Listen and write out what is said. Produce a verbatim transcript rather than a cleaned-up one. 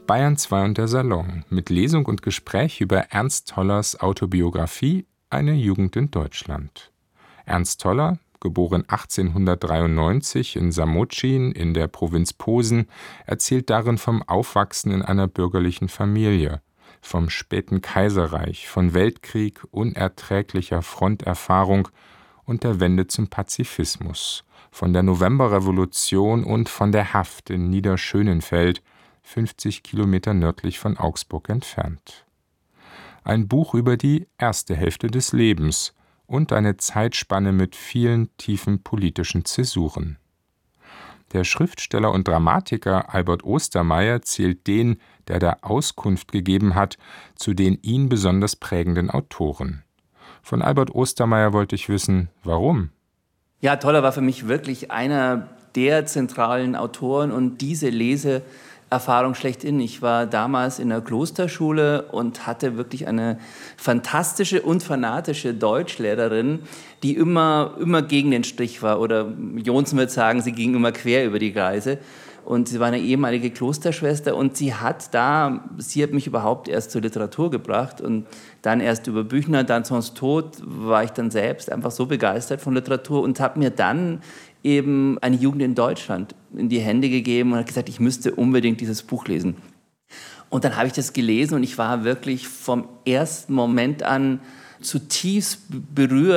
Bayern zwei und der Salon mit Lesung und Gespräch über Ernst Tollers Autobiografie »Eine Jugend in Deutschland«. Ernst Toller, geboren achtzehnhundertdreiundneunzig in Samotschin in der Provinz Posen, erzählt darin vom Aufwachsen in einer bürgerlichen Familie, vom späten Kaiserreich, von Weltkrieg, unerträglicher Fronterfahrung und der Wende zum Pazifismus, von der Novemberrevolution und von der Haft in Niederschönenfeld, fünfzig Kilometer nördlich von Augsburg entfernt. Ein Buch über die erste Hälfte des Lebens und eine Zeitspanne mit vielen tiefen politischen Zäsuren. Der Schriftsteller und Dramatiker Albert Ostermeyer zählt den, der da Auskunft gegeben hat, zu den ihn besonders prägenden Autoren. Von Albert Ostermeyer wollte ich wissen, warum? Ja, Toller war für mich wirklich einer der zentralen Autoren und diese Leseerfahrung schlechthin. Ich war damals in der Klosterschule und hatte wirklich eine fantastische und fanatische Deutschlehrerin, die immer, immer gegen den Strich war. Oder Jonsen würde sagen, sie ging immer quer über die Gleise. Und sie war eine ehemalige Klosterschwester und sie hat da, sie hat mich überhaupt erst zur Literatur gebracht und dann erst über Büchner, dann sonst tot, war ich dann selbst einfach so begeistert von Literatur und habe mir dann eben Eine Jugend in Deutschland in die Hände gegeben und habe gesagt, ich müsste unbedingt dieses Buch lesen. Und dann habe ich das gelesen und ich war wirklich vom ersten Moment an zutiefst berührt.